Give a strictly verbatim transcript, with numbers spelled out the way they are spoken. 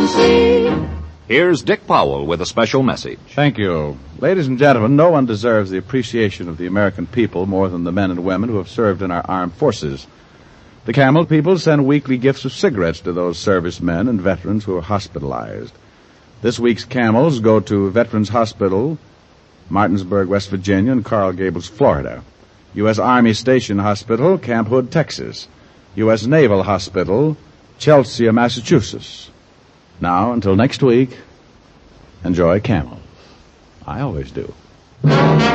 see. Here's Dick Powell with a special message. Thank you. Ladies and gentlemen, no one deserves the appreciation of the American people more than the men and women who have served in our armed forces. The Camel people send weekly gifts of cigarettes to those servicemen and veterans who are hospitalized. This week's Camels go to Veterans Hospital, Martinsburg, West Virginia, and Coral Gables, Florida. U S. Army Station Hospital, Camp Hood, Texas. U S. Naval Hospital, Chelsea, Massachusetts. Now, until next week, enjoy Camel. I always do.